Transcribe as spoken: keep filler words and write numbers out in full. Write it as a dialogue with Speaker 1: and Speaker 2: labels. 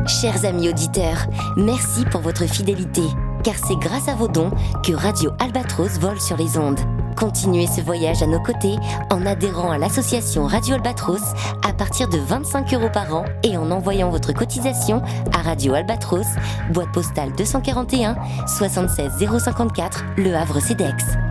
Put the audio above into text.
Speaker 1: Chers amis auditeurs, merci pour votre fidélité, car c'est grâce à vos dons que Radio Albatros vole sur les ondes. Continuez ce voyage à nos côtés en adhérant à l'association Radio Albatros à partir de vingt-cinq euros par an et en envoyant votre cotisation à Radio Albatros, boîte postale deux cent quarante et un, soixante-seize zéro cinquante-quatre, Le Havre-Cedex.